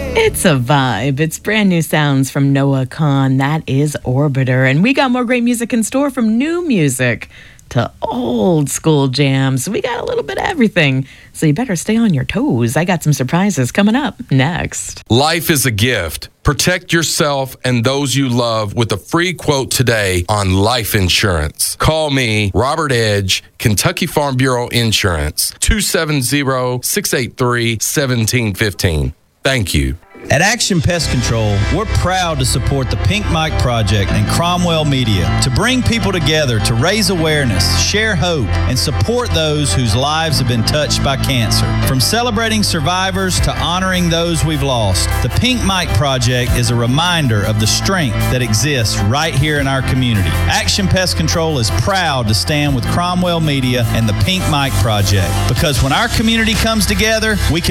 It's a vibe. It's brand new sounds from Noah Kahan. That is Orbiter. And we got more great music in store, from new music to old school jams. We got a little bit of everything. So you better stay on your toes. I got some surprises coming up next. Life is a gift. Protect yourself and those you love with a free quote today on life insurance. Call me, Robert Edge, Kentucky Farm Bureau Insurance, 270-683-1715. Thank you. At Action Pest Control, we're proud to support the Pink Mike Project and Cromwell Media to bring people together to raise awareness, share hope, and support those whose lives have been touched by cancer. From celebrating survivors to honoring those we've lost, the Pink Mike Project is a reminder of the strength that exists right here in our community. Action Pest Control is proud to stand with Cromwell Media and the Pink Mike Project, because when our community comes together, we can